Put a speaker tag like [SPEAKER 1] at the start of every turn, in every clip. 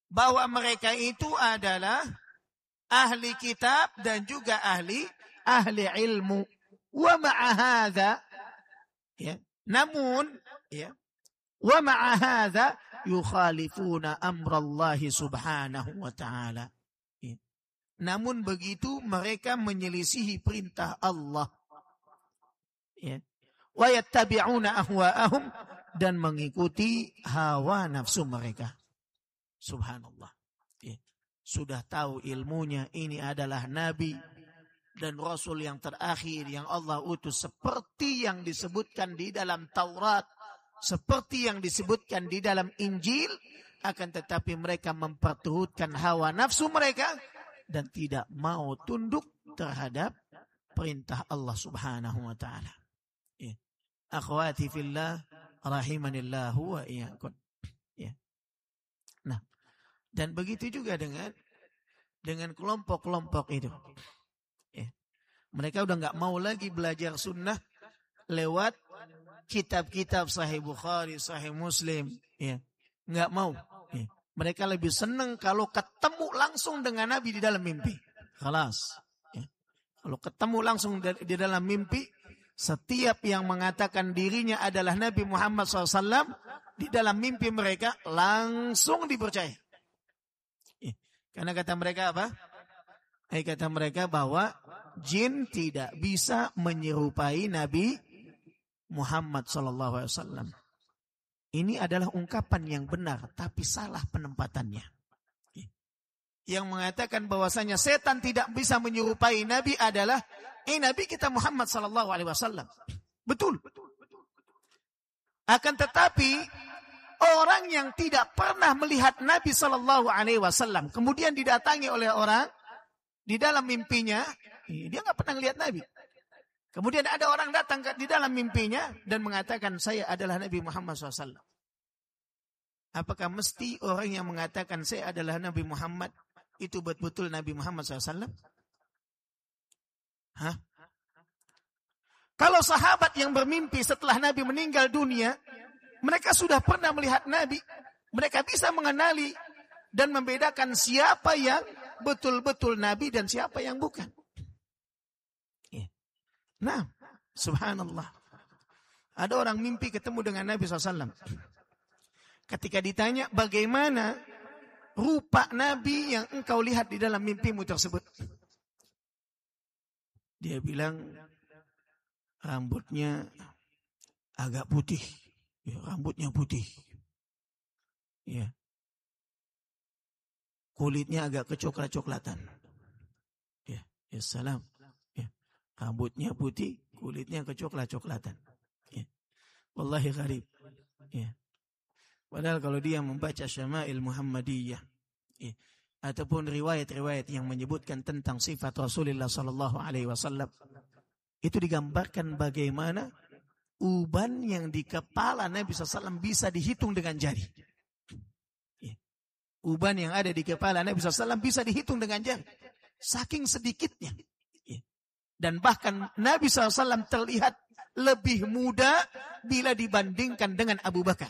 [SPEAKER 1] bahwa mereka itu adalah ahli kitab dan juga ahli ilmu. Wa ma'a hadza, ya, namun, ya, wa ma'a hadza yukhalifuna amrallahi subhanahu wa ta'ala. Ya. Namun begitu mereka menyelisihi perintah Allah. Ya. Wa yattabi'una ahwa'ahum, dan mengikuti hawa nafsu mereka. Subhanallah. Ya. Sudah tahu ilmunya ini adalah nabi dan rasul yang terakhir yang Allah utus, seperti yang disebutkan di dalam Taurat, seperti yang disebutkan di dalam Injil, akan tetapi mereka memperturutkan hawa nafsu mereka dan tidak mau tunduk terhadap perintah Allah Subhanahu wa taala. Ya. Akhwati fillah rahimanillahu wa iyyakum. Ya. Nah, dan begitu juga dengan kelompok-kelompok itu. Ya. Mereka udah nggak mau lagi belajar sunnah lewat kitab-kitab Sahih Bukhari, Sahih Muslim. Ya. Nggak mau. Ya. Mereka lebih senang kalau ketemu langsung dengan Nabi di dalam mimpi. Khalas. Ya. Kalau ketemu langsung di dalam mimpi, setiap yang mengatakan dirinya adalah Nabi Muhammad SAW, di dalam mimpi mereka langsung dipercaya. Ya. Karena kata mereka apa? Kata mereka bahwa jin tidak bisa menyerupai Nabi Muhammad SAW. Ini adalah ungkapan yang benar, tapi salah penempatannya. Yang mengatakan bahwasanya setan tidak bisa menyerupai Nabi adalah Nabi kita Muhammad SAW. Betul. Akan tetapi orang yang tidak pernah melihat Nabi SAW kemudian didatangi oleh orang di dalam mimpinya, dia nggak pernah lihat Nabi. Kemudian ada orang datang di dalam mimpinya dan mengatakan saya adalah Nabi Muhammad SAW. Apakah mesti orang yang mengatakan saya adalah Nabi Muhammad itu betul-betul Nabi Muhammad SAW? Hah? Kalau sahabat yang bermimpi setelah Nabi meninggal dunia, mereka sudah pernah melihat Nabi, mereka bisa mengenali dan membedakan siapa yang betul-betul Nabi dan siapa yang bukan. Nah, subhanallah. Ada orang mimpi ketemu dengan Nabi SAW. Ketika ditanya bagaimana rupa Nabi yang engkau lihat di dalam mimpimu tersebut, dia bilang rambutnya agak putih. Ya, rambutnya putih. Ya. Kulitnya agak kecoklat-coklatan. Ya, ya salam. Ya. Rambutnya putih, kulitnya kecoklat-coklatan. Ya. Wallahi gharib. Ya. Padahal kalau dia membaca Syama'il Muhammadiyah, ya, ataupun riwayat-riwayat yang menyebutkan tentang sifat Rasulullah sallallahu alaihi wasallam, itu digambarkan bagaimana uban yang di kepala Nabi SAW bisa dihitung dengan jari. Uban yang ada di kepala Nabi SAW bisa dihitung dengan jari. Saking sedikitnya. Dan bahkan Nabi SAW terlihat lebih muda bila dibandingkan dengan Abu Bakar.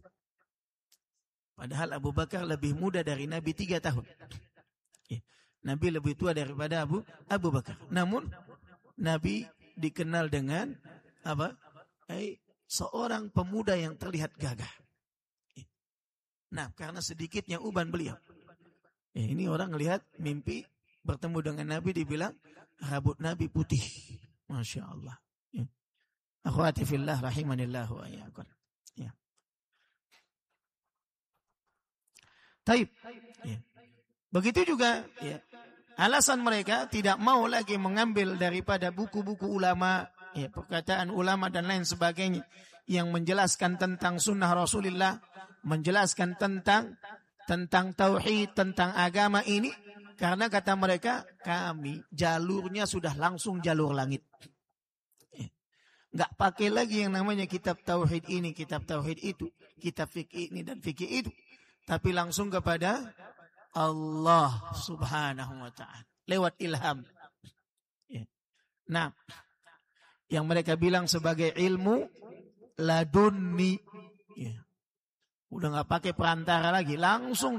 [SPEAKER 1] Padahal Abu Bakar lebih muda dari Nabi 3 tahun. Nabi lebih tua daripada Abu Bakar. Namun Nabi dikenal dengan apa? Seorang pemuda yang terlihat gagah. Nah, karena sedikitnya uban beliau. Ini orang lihat mimpi bertemu dengan Nabi, dibilang rambut Nabi putih. Masya Allah. Akhwati fillah rahimanillahu wa iyyakum. Ya. Taib. Ya. Begitu juga ya, alasan mereka tidak mau lagi mengambil daripada buku-buku ulama, ya, perkataan ulama dan lain sebagainya yang menjelaskan tentang sunnah Rasulullah, menjelaskan tentang tauhid, tentang agama ini, karena kata mereka kami jalurnya sudah langsung jalur langit. Enggak pakai lagi yang namanya kitab tauhid ini, kitab tauhid itu, kitab fikih ini dan fikih itu, tapi langsung kepada Allah Subhanahu wa taala lewat ilham. Nah, yang mereka bilang sebagai ilmu ladunni, ya. Udah nggak pakai perantara lagi, langsung